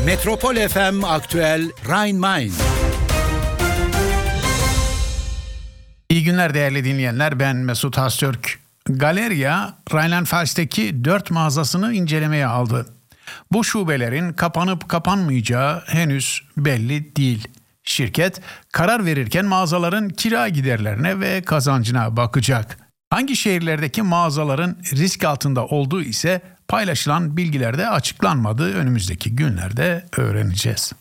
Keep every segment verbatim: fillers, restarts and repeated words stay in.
Metropol F M Aktüel Rhein-Main. İyi günler değerli dinleyenler, ben Mesut Hastürk. Galeria, Rheinland-Pfalz'teki dört mağazasını incelemeye aldı. Bu şubelerin kapanıp kapanmayacağı henüz belli değil. Şirket karar verirken mağazaların kira giderlerine ve kazancına bakacak. Hangi şehirlerdeki mağazaların risk altında olduğu ise paylaşılan bilgilerde açıklanmadı. Önümüzdeki günlerde öğreneceğiz.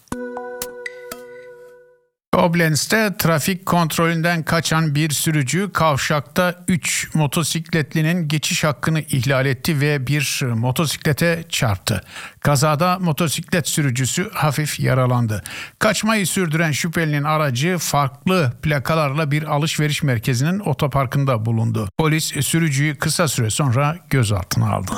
Koblenz'te trafik kontrolünden kaçan bir sürücü kavşakta üç motosikletlinin geçiş hakkını ihlal etti ve bir motosiklete çarptı. Kazada motosiklet sürücüsü hafif yaralandı. Kaçmayı sürdüren şüphelinin aracı farklı plakalarla bir alışveriş merkezinin otoparkında bulundu. Polis sürücüyü kısa süre sonra gözaltına aldı.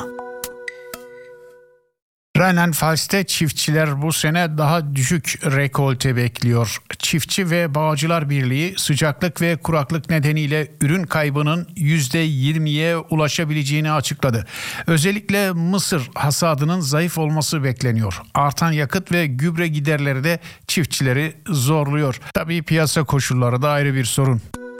Rheinland-Pfalz'te çiftçiler bu sene daha düşük rekolte bekliyor. Çiftçi ve Bağcılar Birliği sıcaklık ve kuraklık nedeniyle ürün kaybının yüzde yirmiye ulaşabileceğini açıkladı. Özellikle mısır hasadının zayıf olması bekleniyor. Artan yakıt ve gübre giderleri de çiftçileri zorluyor. Tabii piyasa koşulları da ayrı bir sorun.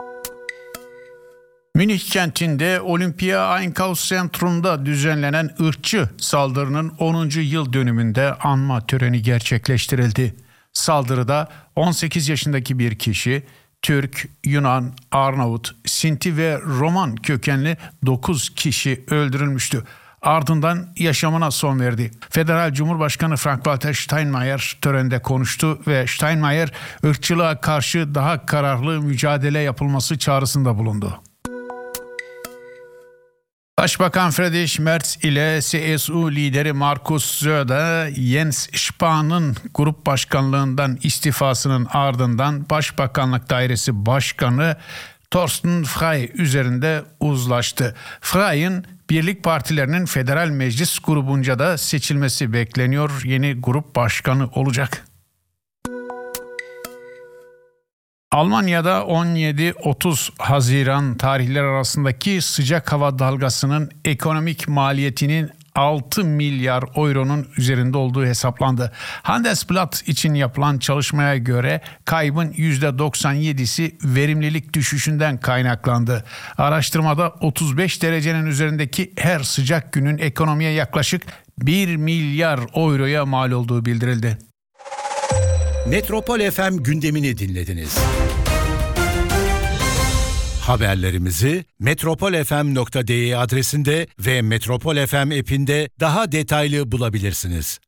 Münih kentinde Olympia Einkaufszentrum'da düzenlenen ırkçı saldırının onuncu yıl dönümünde anma töreni gerçekleştirildi. Saldırıda on sekiz yaşındaki bir kişi, Türk, Yunan, Arnavut, Sinti ve Roman kökenli dokuz kişi öldürülmüştü. Ardından yaşamına son verdi. Federal Cumhurbaşkanı Frank-Walter Steinmeier törende konuştu ve Steinmeier ırkçılığa karşı daha kararlı mücadele yapılması çağrısında bulundu. Başbakan Friedrich Merz ile C S U lideri Markus Söder, Jens Spahn'ın grup başkanlığından istifasının ardından Başbakanlık Dairesi Başkanı Thorsten Frey üzerinde uzlaştı. Frey'in birlik partilerinin federal meclis grubunca da seçilmesi bekleniyor. Yeni grup başkanı olacak. Almanya'da on yedi otuz Haziran tarihleri arasındaki sıcak hava dalgasının ekonomik maliyetinin altı milyar euronun üzerinde olduğu hesaplandı. Handelsblatt için yapılan çalışmaya göre kaybın yüzde doksan yedisi verimlilik düşüşünden kaynaklandı. Araştırmada otuz beş derecenin üzerindeki her sıcak günün ekonomiye yaklaşık bir milyar euroya mal olduğu bildirildi. Metropol F M gündemini dinlediniz. Haberlerimizi metropol f m nokta d e adresinde ve Metropol F M app'inde daha detaylı bulabilirsiniz.